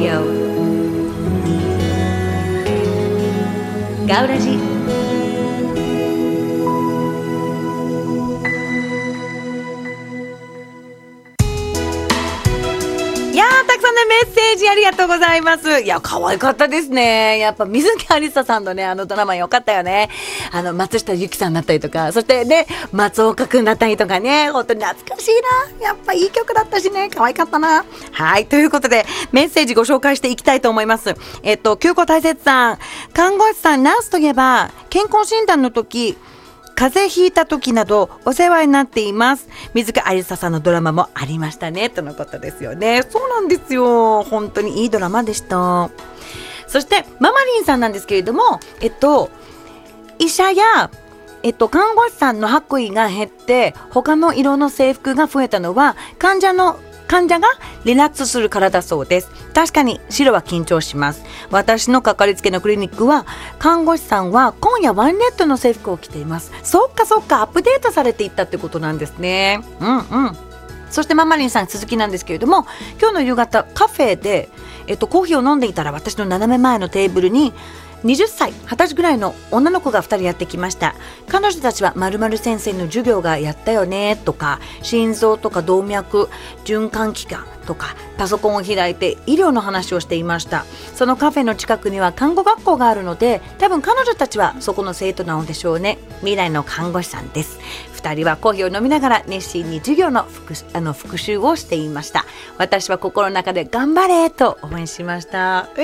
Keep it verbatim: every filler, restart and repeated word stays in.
Radio ガウラジ。いやー、たくさんのメッセージありがとうございます。いや、可愛かったですね。やっぱ水木有沙さんのね、あのドラマ良かったよね。あの松下由紀さんだったりとか、そしてね、松岡くんだったりとかね、本当に懐かしいな。やっぱいい曲だったしね、可愛かったな。はい、ということでメッセージご紹介していきたいと思います。えっと久子大切さん、看護師さん、ナースといえば健康診断の時、風邪ひいた時などお世話になっています。水木有沙さんのドラマもありましたね、とのことですよね。そうなんですよ、本当にいいドラマでした。そしてママリンさんなんですけれども、えっと医者やえっと看護師さんの白衣が減って他の色の制服が増えたのは患者の患者がリラックスするからだそうです。確かに白は緊張します。私のかかりつけのクリニックは看護師さんは今夜ワンレッドの制服を着ています。そっかそっか、アップデートされていったってことなんですね。うんうん。そしてママリンさん、続きなんですけれども、今日の夕方カフェで、えっと、コーヒーを飲んでいたら私の斜め前のテーブルにはたち、はたちぐらいの女の子がふたりやってきました。彼女たちは〇〇先生の授業がやったよねとか、心臓とか動脈、循環器官とか、パソコンを開いて医療の話をしていました。そのカフェの近くには看護学校があるので、多分彼女たちはそこの生徒なのでしょうね。未来の看護師さんです。ふたりはコーヒーを飲みながら熱心に授業の 復, あの復習をしていました。私は心の中で頑張れと応援しました。